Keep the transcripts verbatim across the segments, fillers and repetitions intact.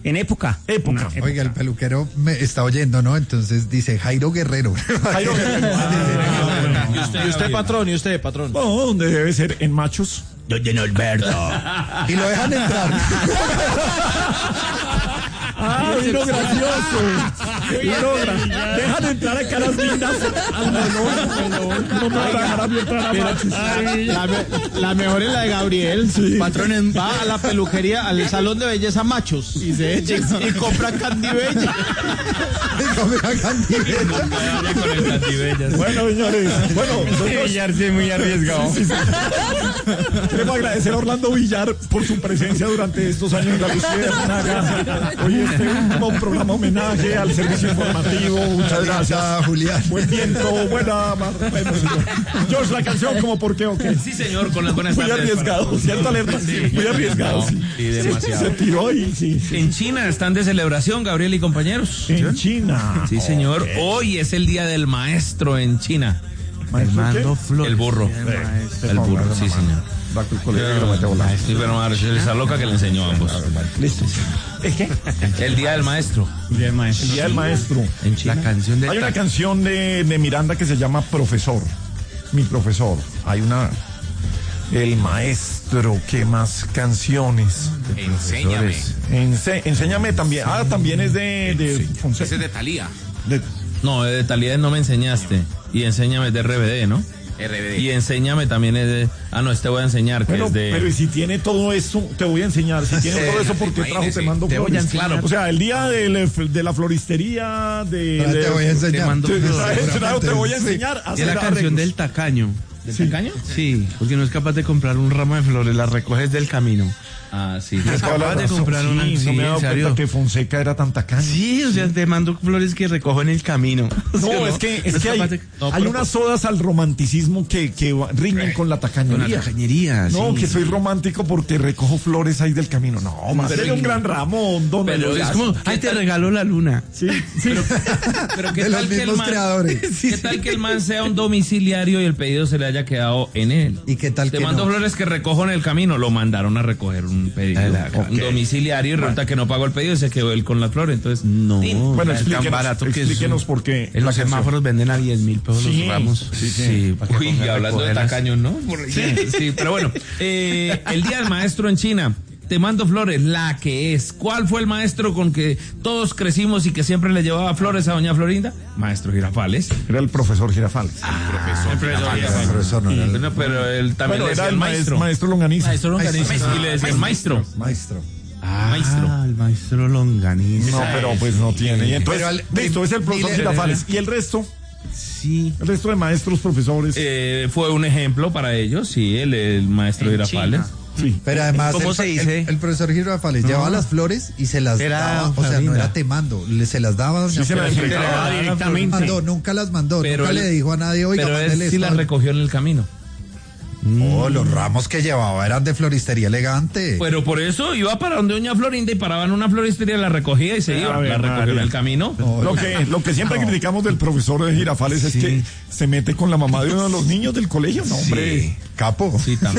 En época. Época. época. Oiga, el peluquero me está oyendo, ¿no? Entonces dice Jairo Guerrero. Jairo Guerrero. Ah, ¿Y usted, y usted patrón? ¿Y usted patrón? no, donde debe ser en machos. Don Norberto. Y lo dejan entrar. Ah, vino gracioso. Vino gra- Dejan entrar a caras lindas al melón. No me van a dejar a mí entrar a machos. La, me- la mejor es la de Gabriel. Sí. Patrón en- va a la peluquería, al salón de belleza machos y se echa y compra Candy Bella. Y come a Candibella. con el Cantibellas. Bueno, señores. Bueno, nosotros Villar sí es muy arriesgado. queremos agradecer a Orlando Villar por su presencia durante estos años en la Luciérnaga. Hoy este último programa homenaje al servicio informativo. Muchas gracias. Ah, Julián. Buen viento, buena mar. Bueno, señor. George, la canción, ¿cómo por qué o qué? Sí, señor, con las buenas Muy tardes. arriesgado, ¿cierto, Alerta? Sí. Muy arriesgado, No, sí. sí, demasiado. Se tiró ahí, sí. sí. En China están de celebración, Gabriel y compañeros. En China. Sí, señor. Hoy es el día del maestro en China. ¿Maestro qué? El burro. El burro, sí, señor. Va con el colegio que lo mete a volar. Sí, pero Marcel, esa loca que le enseñó a ambos. Listo. ¿Es qué? El día del maestro. Día del maestro. El día del maestro. En China. La canción de Hay una canción de, de Miranda que se llama Profesor. Mi profesor. Hay una. El maestro. ¿Qué más canciones? Enséñame. Ense- enséñame también. Ah, también es de. de Fonseca. Ese es de Thalía. De- No, de Thalía no me enseñaste. Y enséñame es de R B D, ¿no? R B D. Y enséñame también es de. Ah, no, este voy a enseñar que Bueno, es de. pero y si tiene todo eso, te voy a enseñar. Si tiene todo eso, ¿por qué trajo Te Mando Te voy a Flores? enseñar. Claro. O sea, el día de, la- de la floristería, de. Ahora de- te voy a enseñar. Te mando Te, flores. te- te voy a enseñar a Y hacer la canción arreglos. del tacaño. ¿Del tacaño? Sí, porque no es capaz de comprar un ramo de flores, las recoges del camino. Ah, sí. Tienes toda la capaz de razón. comprar una- Sí, sí, no me he en dado serio. cuenta que Fonseca era tan tacaño. Sí, o sea, te mando flores que recojo en el camino. No, es que, es que hay, hay unas odas al romanticismo que, que riñen con la Con tacañería. la tacañería, No, sí. que soy romántico porque recojo flores ahí del camino. No, más sería un gran ramo, don Pero Eloy. Es como, ay, te regalo la luna. Sí, sí. Pero qué De los tal que el mismos man, creadores. ¿qué tal que el man sea un domiciliario y el pedido se le haya quedado en él? ¿Y qué tal Te que mando no? flores que recojo en el camino, lo mandaron a recoger un pedido, Ok. un domiciliario y resulta que no pagó el pedido y se quedó él con las flores, entonces No, ¡tin! Bueno, es tan explíquenos, barato que explíquenos eso. por qué. En la los canción. semáforos venden a diez mil pesos Sí, los ramos. sí, sí. para que Uy, pongan a hablando de recogerlas. tacaños, ¿no? Sí, sí, pero bueno, eh, el día del maestro en China. Te mando flores, la que es. ¿Cuál fue el maestro con que todos crecimos y que siempre le llevaba flores a doña Florinda? Maestro Girafales. Era el profesor Girafales. El profesor El profesor no era el Bueno, pero él también Bueno, le decía era el maestro, maestro. maestro Longaniza. Maestro Longaniza. Y le decía maestro. maestro. Ah, Maestro. el maestro Longaniza. No, pero pues no tiene. Y entonces, Pero al- listo, es el profesor dile- Girafales. ¿Y el resto? Sí. El resto de maestros, profesores. Eh, fue un ejemplo para ellos, sí, el, el maestro En Girafales. China. Sí. Pero además, ¿Cómo el, se dice? El, el profesor Girafales llevaba las flores y se las Era daba, o sea, no Florinda. era temando, le, se las daba a doña Sí, se las Florinda. entregaba directamente. Mandó, nunca las mandó, Pero nunca él- le dijo a nadie, oiga, Pero él mándele sí esto. las recogió en el camino. No, los ramos que llevaba eran de floristería elegante. Pero por eso iba para donde doña Florinda y paraba en una floristería, la recogía y se iba. Ave La recogió María. en el camino. Lo que, lo que siempre criticamos del profesor de Girafales es que se mete con la mamá de uno de los niños del colegio. No, hombre. Capo. Sí, también.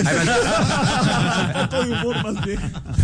Foto de humor más bien.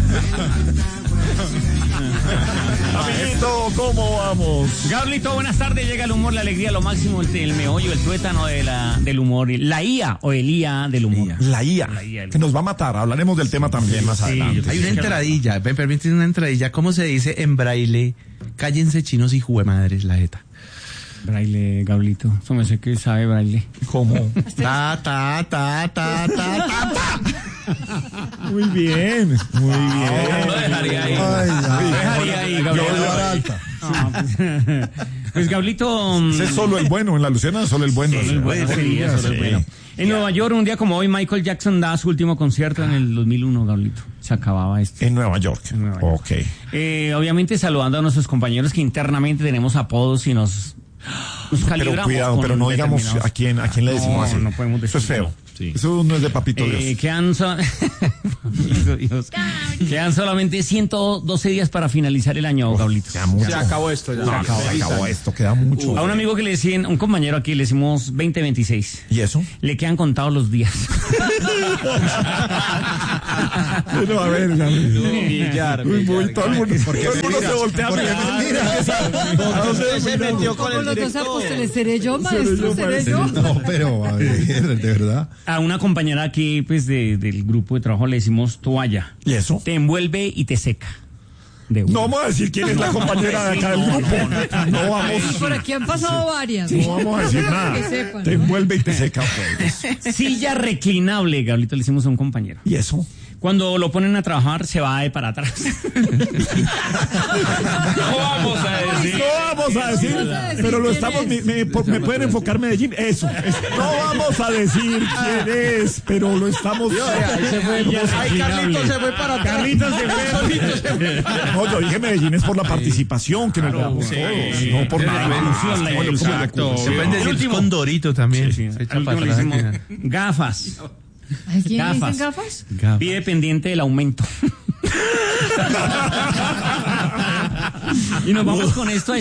Amiguito, ¿cómo vamos? Gablito, buenas tardes. Llega el humor, la alegría, lo máximo, el, el meollo, el tuétano de la, del humor. La I A o el I A del humor. La I A, La I A. que nos va a matar. Hablaremos del tema también más adelante. Hay una entradilla, me permiten una entradilla. ¿Cómo se dice en braille? Cállense chinos y juemadres, la jeta. Braille, Gablito. Eso me sé que sabe braille. ¿Cómo? Ta, ta, ta, ta, ta, ta, ta. Muy bien, muy bien. Lo dejaría ahí. Ay, ya. Lo dejaría ahí, Yo Gablito. voy a la alta. Ah, pues, pues Gablito. mm, Ese es solo el bueno, en la Luciana solo el bueno. Solo el bueno, sería solo el bueno. En Nueva York, un día como hoy, Michael Jackson da su último concierto en el dos mil uno, Gablito. Se acababa esto. En Nueva York. En Nueva York. Ok. Eh, obviamente saludando a nuestros compañeros que internamente tenemos apodos y nos, nos Pero calibramos. cuidado, con pero no digamos determinados- a quién, a quién le decimos No, así. no podemos Eso es decir. feo. Sí. Eso no es de papito Eh, Dios. quedan, so- Amigo Dios. Quedan solamente ciento doce días para finalizar el año, Gaulito. Queda mucho. Se acabó esto ya. Se acabó, se acabó esto, queda mucho. A un amigo que le decían, un compañero aquí, le decimos veinte veintiséis. ¿Y eso? Le quedan contados los días. Bueno, a ver, ya. Villar, Uy, Villar, muy, todo el mundo, todo el mundo se voltea a Porque mirar. mira, Usted se metió con Como el los dos director. apóstoles, ¿seré yo, maestro? ¿Seré yo? no, pero a ver, de verdad. A una compañera aquí, pues, de, del grupo de trabajo le decimos toalla. ¿Y eso? Te envuelve y te seca. De una. No vamos a decir quién es la compañera de acá del grupo. No vamos, Por aquí han pasado varias. no vamos a decir nada. Que sepan. Te envuelve y te seca. Pues. Silla reclinable, Gaulito, le decimos a un compañero. ¿Y eso? Cuando lo ponen a trabajar, se va de para atrás. No vamos a decir. No vamos a decir, No vamos a decir pero lo quién estamos. es. Me, me- por- me pueden enfocar Medellín. Eso. es- no vamos a decir quién es, pero lo estamos. Ahí se fue. Ahí Carlitos se fue para atrás. Carlitos se fue. No, yo dije Medellín es por la participación que nos veamos sí, todos, sí. no por Es la nada. inclusión, la Bueno, inclusión. como la Exacto. inclusión. Se pueden El decir último. con Dorito también. Sí, sí. Se echa Al último para le atrás. decimos gafas. ¿A quién le Gafas. dicen gafas? Gafas. Pide pendiente del aumento. Y nos vamos con esto a